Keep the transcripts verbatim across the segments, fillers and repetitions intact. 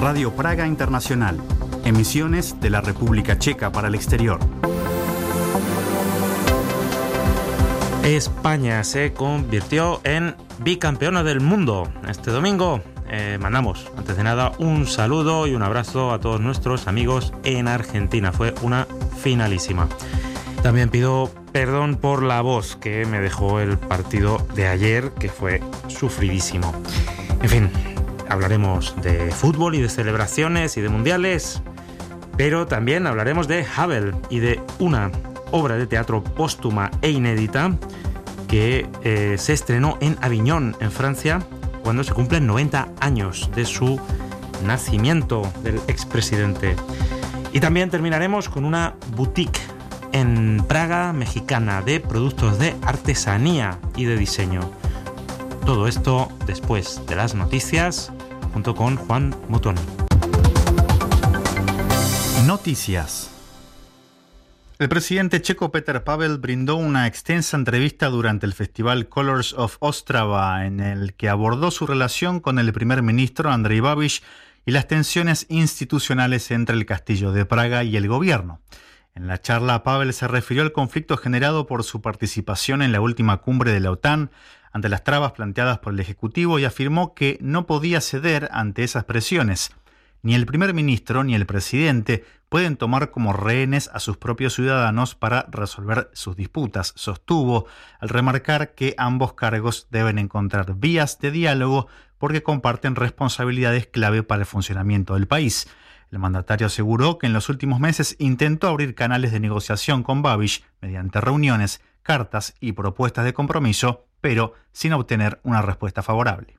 Radio Praga Internacional. Emisiones de la República Checa para el exterior. España se convirtió en bicampeona del mundo. Este domingo eh, mandamos, antes de nada, un saludo y un abrazo a todos nuestros amigos en Argentina. Fue una finalísima. También pido perdón por la voz que me dejó el partido de ayer, que fue sufridísimo. En fin, hablaremos de fútbol y de celebraciones y de mundiales, pero también hablaremos de Havel y de una obra de teatro póstuma e inédita que eh, se estrenó en Aviñón, en Francia, cuando se cumplen noventa años de su nacimiento, del expresidente. Y también terminaremos con una boutique en Praga mexicana de productos de artesanía y de diseño. Todo esto después de las noticias, junto con Juan Mutoni. Noticias. El presidente checo Petr Pavel brindó una extensa entrevista durante el festival Colors of Ostrava, en el que abordó su relación con el primer ministro Andrej Babiš y las tensiones institucionales entre el Castillo de Praga y el gobierno. En la charla, Pavel se refirió al conflicto generado por su participación en la última cumbre de la OTAN ante las trabas planteadas por el Ejecutivo y afirmó que no podía ceder ante esas presiones. Ni el primer ministro ni el presidente pueden tomar como rehenes a sus propios ciudadanos para resolver sus disputas, sostuvo, al remarcar que ambos cargos deben encontrar vías de diálogo porque comparten responsabilidades clave para el funcionamiento del país. El mandatario aseguró que en los últimos meses intentó abrir canales de negociación con Babiš mediante reuniones, cartas y propuestas de compromiso, pero sin obtener una respuesta favorable.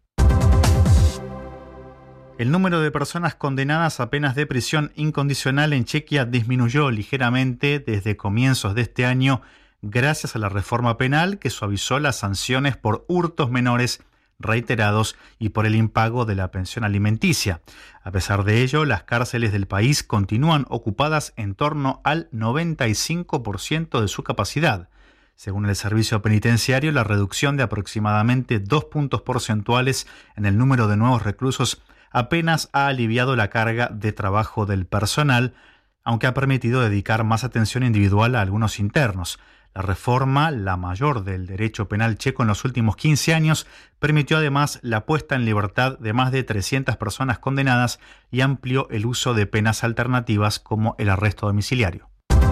El número de personas condenadas a penas de prisión incondicional en Chequia disminuyó ligeramente desde comienzos de este año gracias a la reforma penal que suavizó las sanciones por hurtos menores reiterados y por el impago de la pensión alimenticia. A pesar de ello, las cárceles del país continúan ocupadas en torno al noventa y cinco por ciento de su capacidad. Según el servicio penitenciario, la reducción de aproximadamente dos puntos porcentuales en el número de nuevos reclusos apenas ha aliviado la carga de trabajo del personal, aunque ha permitido dedicar más atención individual a algunos internos. La reforma, la mayor del derecho penal checo en los últimos quince años, permitió además la puesta en libertad de más de trescientas personas condenadas y amplió el uso de penas alternativas como el arresto domiciliario.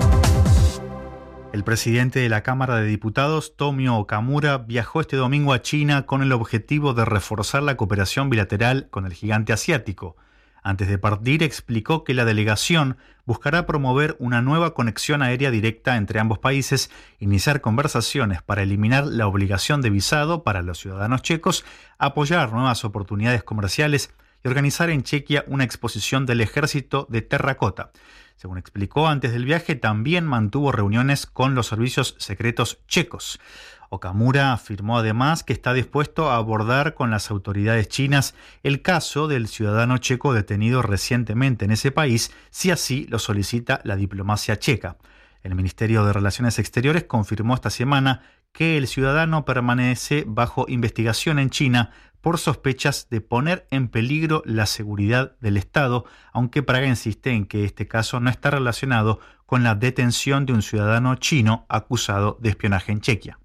El presidente de la Cámara de Diputados, Tomio Okamura, viajó este domingo a China con el objetivo de reforzar la cooperación bilateral con el gigante asiático. Antes de partir, explicó que la delegación buscará promover una nueva conexión aérea directa entre ambos países, iniciar conversaciones para eliminar la obligación de visado para los ciudadanos checos, apoyar nuevas oportunidades comerciales y organizar en Chequia una exposición del ejército de terracota. Según explicó, antes del viaje también mantuvo reuniones con los servicios secretos checos. Okamura afirmó además que está dispuesto a abordar con las autoridades chinas el caso del ciudadano checo detenido recientemente en ese país, si así lo solicita la diplomacia checa. El Ministerio de Relaciones Exteriores confirmó esta semana que el ciudadano permanece bajo investigación en China por sospechas de poner en peligro la seguridad del Estado, aunque Praga insiste en que este caso no está relacionado con la detención de un ciudadano chino acusado de espionaje en Chequia.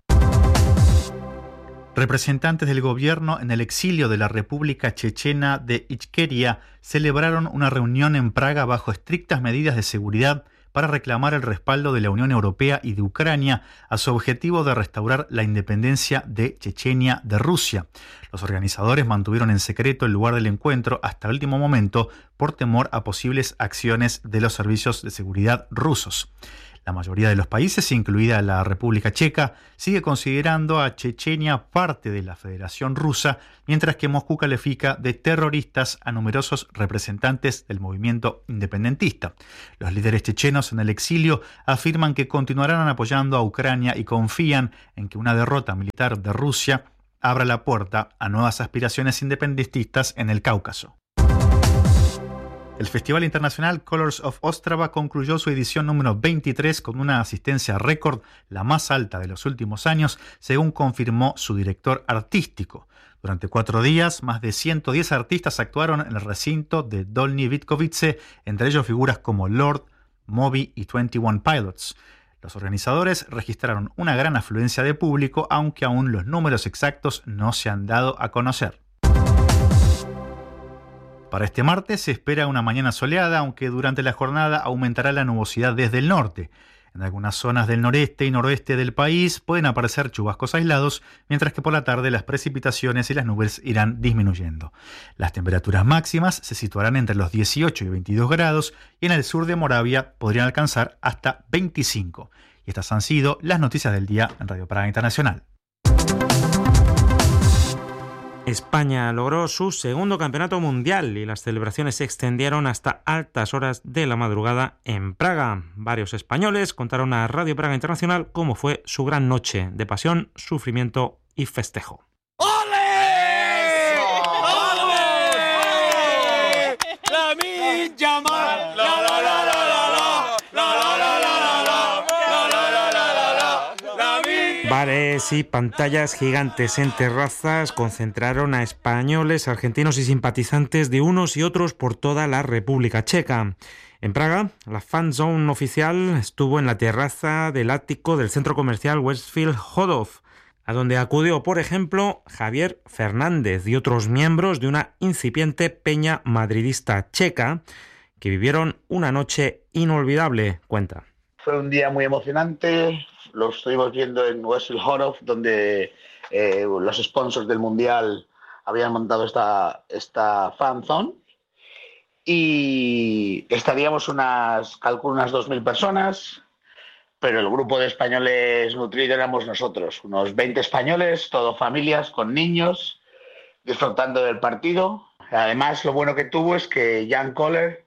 Representantes del gobierno en el exilio de la República Chechena de Ichkeria celebraron una reunión en Praga bajo estrictas medidas de seguridad para reclamar el respaldo de la Unión Europea y de Ucrania a su objetivo de restaurar la independencia de Chechenia de Rusia. Los organizadores mantuvieron en secreto el lugar del encuentro hasta el último momento por temor a posibles acciones de los servicios de seguridad rusos. La mayoría de los países, incluida la República Checa, sigue considerando a Chechenia parte de la Federación Rusa, mientras que Moscú califica de terroristas a numerosos representantes del movimiento independentista. Los líderes chechenos en el exilio afirman que continuarán apoyando a Ucrania y confían en que una derrota militar de Rusia abra la puerta a nuevas aspiraciones independentistas en el Cáucaso. El Festival Internacional Colors of Ostrava concluyó su edición número veintitrés con una asistencia récord, la más alta de los últimos años, según confirmó su director artístico. Durante cuatro días, más de ciento diez artistas actuaron en el recinto de Dolní Vítkovice, entre ellos figuras como Lorde, Moby y veintiuno Pilots. Los organizadores registraron una gran afluencia de público, aunque aún los números exactos no se han dado a conocer. Para este martes se espera una mañana soleada, aunque durante la jornada aumentará la nubosidad desde el norte. En algunas zonas del noreste y noroeste del país pueden aparecer chubascos aislados, mientras que por la tarde las precipitaciones y las nubes irán disminuyendo. Las temperaturas máximas se situarán entre los dieciocho y veintidós grados y en el sur de Moravia podrían alcanzar hasta veinticinco. Y estas han sido las noticias del día en Radio Praga Internacional. España logró su segundo campeonato mundial y las celebraciones se extendieron hasta altas horas de la madrugada en Praga. Varios españoles contaron a Radio Praga Internacional cómo fue su gran noche de pasión, sufrimiento y festejo. ¡Ole! ¡Ole! ¡Lamine Yamal! ¡La, la, la, la, la, la! ¡La, la, la, la, la, la! ¡La, la, la, la, la! ¡Lamine! Bares y pantallas gigantes en terrazas concentraron a españoles, argentinos y simpatizantes de unos y otros por toda la República Checa. En Praga, la fan zone oficial estuvo en la terraza del ático del centro comercial Westfield Chodov, a donde acudió, por ejemplo, Javier Fernández y otros miembros de una incipiente peña madridista checa que vivieron una noche inolvidable, cuenta. Fue un día muy emocionante, lo estuvimos viendo en Westfield Chodov, donde eh, los sponsors del Mundial habían montado esta, esta fan zone, y estaríamos unas, calculo, unas dos mil personas, pero el grupo de españoles nutridos éramos nosotros, unos veinte españoles, todo familias con niños, disfrutando del partido. Además, lo bueno que tuvo es que Jan Koller,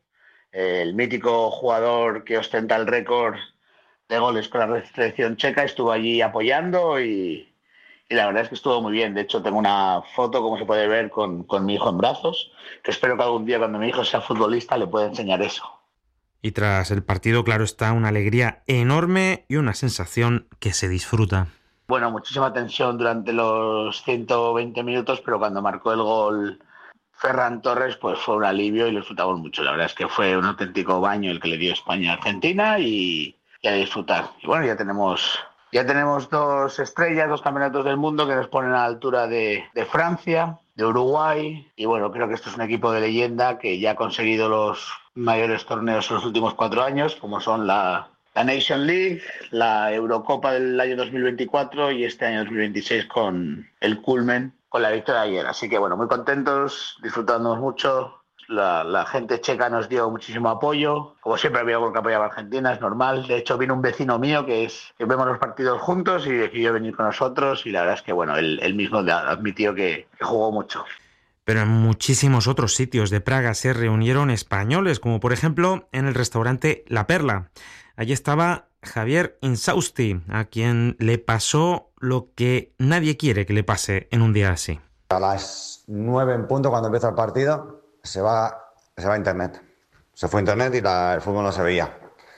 el mítico jugador que ostenta el récord de goles con la selección checa, estuvo allí apoyando y, y la verdad es que estuvo muy bien. De hecho, tengo una foto, como se puede ver, con, con mi hijo en brazos, que espero que algún día, cuando mi hijo sea futbolista, le pueda enseñar eso. Y tras el partido, claro está, una alegría enorme y una sensación que se disfruta. Bueno, muchísima tensión durante los ciento veinte minutos, pero cuando marcó el gol Ferran Torres, pues fue un alivio y lo disfrutamos mucho. La verdad es que fue un auténtico baño el que le dio España a Argentina y, y a disfrutar. Y bueno, ya tenemos, ya tenemos dos estrellas, dos campeonatos del mundo que nos ponen a la altura de, de Francia, de Uruguay. Y bueno, creo que esto es un equipo de leyenda que ya ha conseguido los mayores torneos en los últimos cuatro años, como son la, la Nation League, la Eurocopa del año dos mil veinticuatro y este año dos mil veintiséis con el culmen, con la victoria de ayer. Así que bueno, muy contentos, disfrutando mucho. La, la gente checa nos dio muchísimo apoyo. Como siempre había algo que apoyaba a Argentina, es normal. De hecho, vino un vecino mío que es que vemos los partidos juntos y decidió venir con nosotros y la verdad es que bueno, él, él mismo admitió que, que jugó mucho. Pero en muchísimos otros sitios de Praga se reunieron españoles, como por ejemplo en el restaurante La Perla. Allí estaba Javier Insausti, a quien le pasó lo que nadie quiere que le pase en un día así. A las nueve en punto, cuando empieza el partido, se va, se va a internet. Se fue a internet y la, el fútbol no se veía.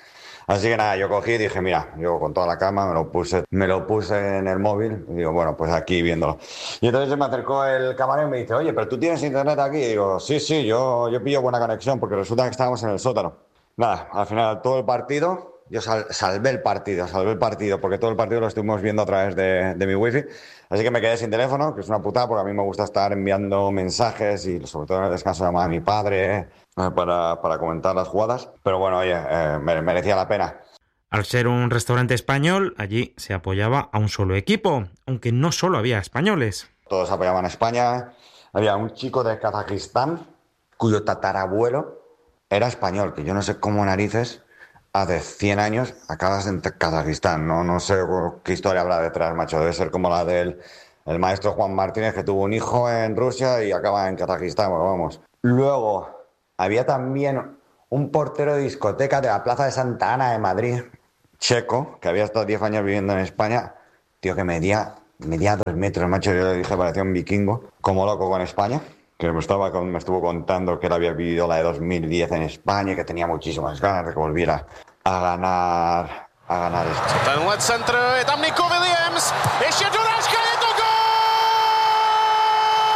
Así que nada, yo cogí y dije, mira, yo con toda la calma me lo puse, me lo puse en el móvil y digo, bueno, pues aquí viéndolo. Y entonces se me acercó el camarero y me dice, oye, ¿pero tú tienes internet aquí? Y digo, sí, sí, yo, yo pillo buena conexión porque resulta que estábamos en el sótano. Nada, al final todo el partido, yo sal, salvé el partido, salvé el partido porque todo el partido lo estuvimos viendo a través de, de mi wifi. Así que me quedé sin teléfono, que es una putada porque a mí me gusta estar enviando mensajes y sobre todo en el descanso llamaba a mi padre eh, para, para comentar las jugadas. Pero bueno, oye, eh, merecía la pena. Al ser un restaurante español, allí se apoyaba a un solo equipo, aunque no solo había españoles. Todos apoyaban a España. Había un chico de Kazajistán cuyo tatarabuelo era español, que yo no sé cómo narices hace cien años acabas en Kazajistán. No, no sé qué historia habrá detrás, macho. Debe ser como la del el maestro Juan Martínez, que tuvo un hijo en Rusia y acaba en Kazajistán. Bueno, vamos. Luego, había también un portero de discoteca de la Plaza de Santa Ana de Madrid, checo, que había estado diez años viviendo en España. Tío, que medía, medía dos metros, macho. Yo le dije, parecía un vikingo, como loco con España. Que me, estaba, me estuvo contando que él había vivido la de dos mil diez en España y que tenía muchísimas ganas de que volviera a ganar, a ganar esto. Tenhle centr, je tam Nico Williams, ještě Duračka, je to gól!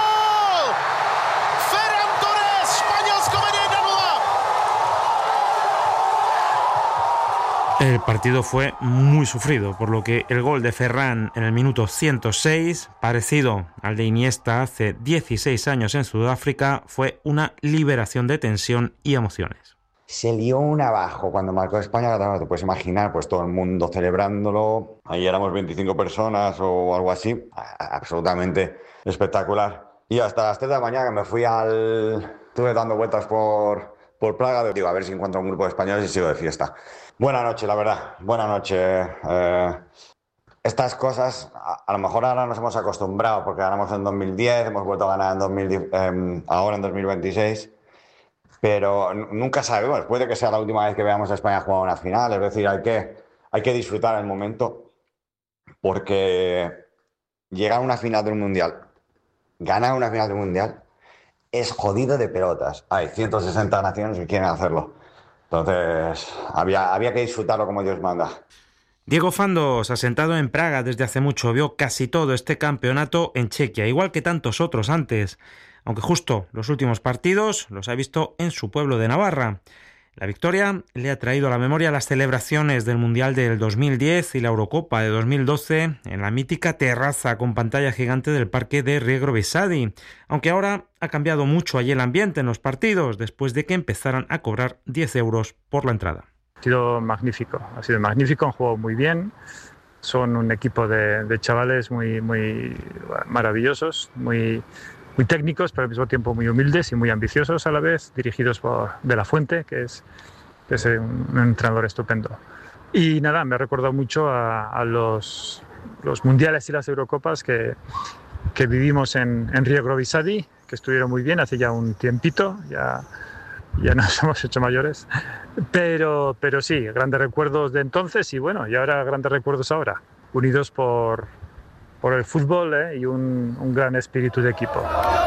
El partido fue muy sufrido, por lo que el gol de Ferran en el minuto ciento seis, parecido al de Iniesta hace dieciséis años en Sudáfrica, fue una liberación de tensión y emociones. Se lió un abajo cuando marcó España, te puedes imaginar, pues todo el mundo celebrándolo. Ahí éramos veinticinco personas o algo así, absolutamente espectacular. Y hasta las tres de la mañana que me fui al... Estuve dando vueltas por, por Praga, digo, a ver si encuentro un grupo de españoles y sigo de fiesta. Buena noche, la verdad, buena noche. Eh, estas cosas, a, a lo mejor ahora nos hemos acostumbrado, porque ganamos en dos mil diez, hemos vuelto a ganar en dos mil, eh, ahora en dos mil veintiséis, pero nunca sabemos, puede que sea la última vez que veamos a España jugar una final, es decir, hay que, hay que disfrutar el momento, porque llegar a una final del Mundial, ganar una final del Mundial, es jodido de pelotas. Hay ciento sesenta naciones que quieren hacerlo. Entonces, había, había que disfrutarlo como Dios manda. Diego Fandos, asentado en Praga desde hace mucho, vio casi todo este campeonato en Chequia, igual que tantos otros antes, aunque justo los últimos partidos los ha visto en su pueblo de Navarra. La victoria le ha traído a la memoria las celebraciones del Mundial del dos mil diez y la Eurocopa de dos mil doce en la mítica terraza con pantalla gigante del parque de Regrovesadi, aunque ahora ha cambiado mucho allí el ambiente en los partidos después de que empezaran a cobrar diez euros por la entrada. Ha sido magnífico, ha sido magnífico, han jugado muy bien, son un equipo de, de chavales muy, muy maravillosos, muy... muy técnicos, pero al mismo tiempo muy humildes y muy ambiciosos a la vez, dirigidos por De La Fuente, que es, que es un, un entrenador estupendo. Y nada, me ha recordado mucho a, a los, los mundiales y las Eurocopas que, que vivimos en, en Regrovesadi, que estuvieron muy bien hace ya un tiempito, ya, ya nos hemos hecho mayores, pero, pero sí, grandes recuerdos de entonces y bueno, y ahora grandes recuerdos ahora, unidos por... por el fútbol ¿eh? y un, un gran espíritu de equipo.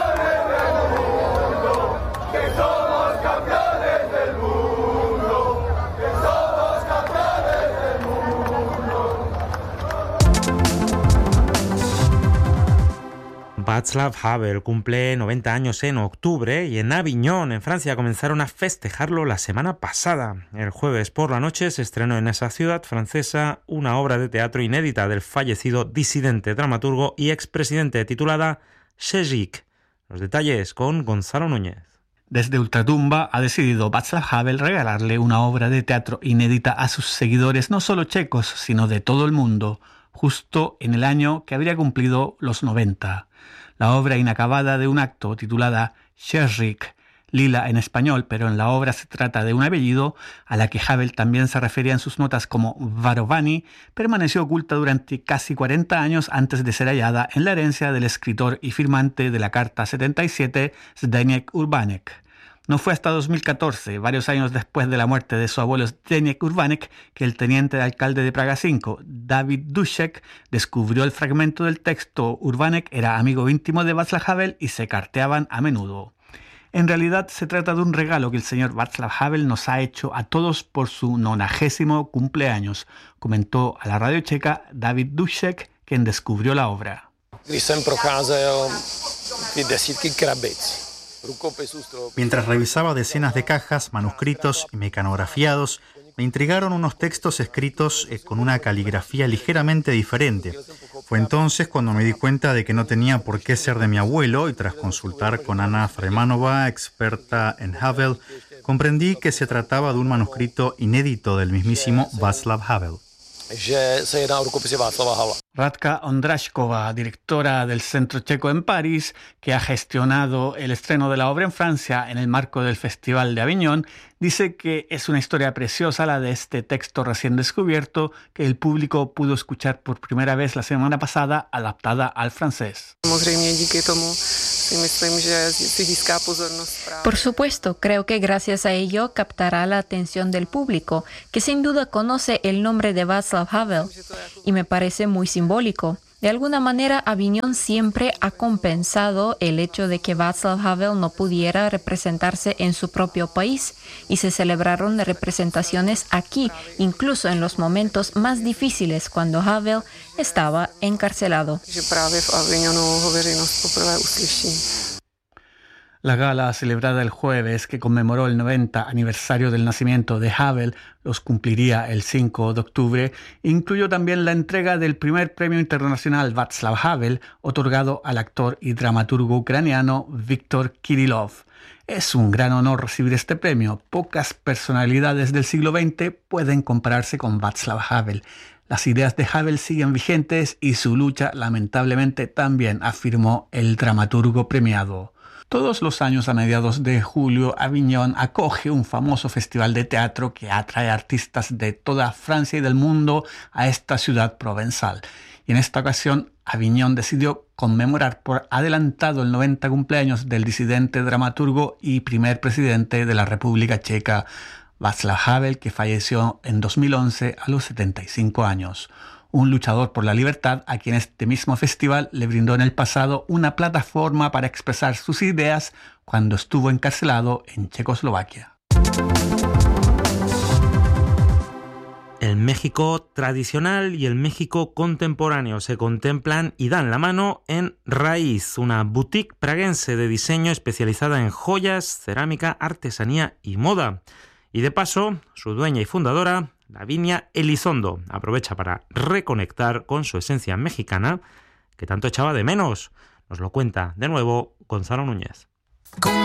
Václav Havel cumple noventa años en octubre y en Aviñón, en Francia, comenzaron a festejarlo la semana pasada. El jueves por la noche se estrenó en esa ciudad francesa una obra de teatro inédita del fallecido disidente, dramaturgo y expresidente titulada Chégic. Los detalles con Gonzalo Núñez. Desde Ultratumba ha decidido Václav Havel regalarle una obra de teatro inédita a sus seguidores, no solo checos, sino de todo el mundo, justo en el año que habría cumplido los noventa. La obra inacabada de un acto titulada Chégic, lila en español, pero en la obra se trata de un apellido a la que Havel también se refería en sus notas como Varovani, permaneció oculta durante casi cuarenta años antes de ser hallada en la herencia del escritor y firmante de la Carta setenta y siete, Zdeněk Urbánek. No fue hasta dos mil catorce, varios años después de la muerte de su abuelo Zdeněk Urbánek, que el teniente de alcalde de Praga cinco, David Dušek, descubrió el fragmento del texto. Urbánek era amigo íntimo de Václav Havel y se carteaban a menudo. En realidad se trata de un regalo que el señor Václav Havel nos ha hecho a todos por su nonagésimo cumpleaños, comentó a la radio checa David Dušek, quien descubrió la obra. Mientras revisaba decenas de cajas, manuscritos y mecanografiados, me intrigaron unos textos escritos con una caligrafía ligeramente diferente. Fue entonces cuando me di cuenta de que no tenía por qué ser de mi abuelo y tras consultar con Anna Fremanova, experta en Havel, comprendí que se trataba de un manuscrito inédito del mismísimo Václav Havel. Radka Ondrášková, directora del Centro Checo en París, que ha gestionado el estreno de la obra en Francia en el marco del Festival de Aviñón, dice que es una historia preciosa la de este texto recién descubierto que el público pudo escuchar por primera vez la semana pasada, adaptada al francés. Por supuesto, creo que gracias a ello captará la atención del público, que sin duda conoce el nombre de Václav Havel, y me parece muy simbólico. De alguna manera, Aviñón siempre ha compensado el hecho de que Václav Havel no pudiera representarse en su propio país y se celebraron representaciones aquí, incluso en los momentos más difíciles cuando Havel estaba encarcelado. La gala celebrada el jueves, que conmemoró el noventa aniversario del nacimiento de Havel, los cumpliría el cinco de octubre, incluyó también la entrega del primer premio internacional Václav Havel, otorgado al actor y dramaturgo ucraniano Viktor Kirillov. Es un gran honor recibir este premio. Pocas personalidades del siglo veinte pueden compararse con Václav Havel. Las ideas de Havel siguen vigentes y su lucha lamentablemente también, afirmó el dramaturgo premiado. Todos los años a mediados de julio, Aviñón acoge un famoso festival de teatro que atrae artistas de toda Francia y del mundo a esta ciudad provenzal. Y en esta ocasión, Aviñón decidió conmemorar por adelantado el noventa cumpleaños del disidente dramaturgo y primer presidente de la República Checa, Václav Havel, que falleció en dos mil once a los setenta y cinco años. Un luchador por la libertad a quien este mismo festival le brindó en el pasado una plataforma para expresar sus ideas cuando estuvo encarcelado en Checoslovaquia. El México tradicional y el México contemporáneo se contemplan y dan la mano en Raíz, una boutique praguense de diseño especializada en joyas, cerámica, artesanía y moda. Y de paso, su dueña y fundadora, Lavinia Elizondo, aprovecha para reconectar con su esencia mexicana que tanto echaba de menos. Nos lo cuenta de nuevo Gonzalo Núñez.